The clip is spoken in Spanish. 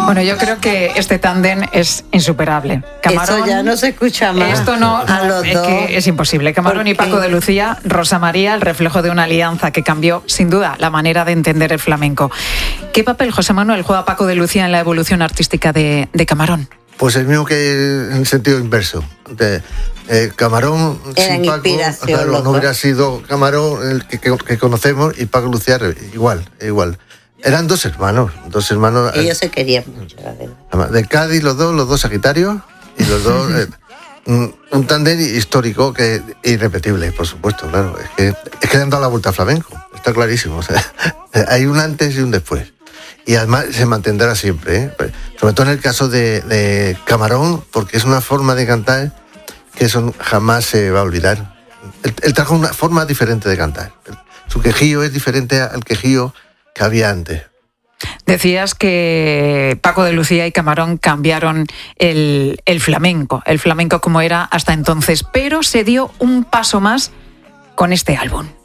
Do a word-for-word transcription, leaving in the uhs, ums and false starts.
Bueno, yo creo que este tándem es insuperable. Camarón, eso ya no se escucha más. Esto no, a los es, dos. que es imposible. Camarón y Paco de Lucía, Rosa María, el reflejo de una alianza que cambió, sin duda, la manera de entender el flamenco. ¿Qué papel, José Manuel, juega Paco de Lucía en la evolución artística de, de Camarón? Pues el mismo que en el sentido inverso. De, eh, Camarón Eran sin Paco, inspiración, claro, loco. no hubiera sido Camarón el que, que, que conocemos, y Paco Lucía igual, igual. Eran dos hermanos, dos hermanos. Ellos eh, se querían mucho, la verdad. De Cádiz, los dos, los dos Sagitarios, y los dos. Eh, un, un tándem histórico que irrepetible, por supuesto, claro. Es que, es que le han dado la vuelta al flamenco, está clarísimo. O sea, hay un antes y un después. Y además se mantendrá siempre, ¿eh? Sobre todo en el caso de, de Camarón, porque es una forma de cantar que eso jamás se va a olvidar. Él, él trajo una forma diferente de cantar. Su quejío es diferente al quejío que había antes. Decías que Paco de Lucía y Camarón cambiaron el, el flamenco, el flamenco como era hasta entonces, pero se dio un paso más con este álbum.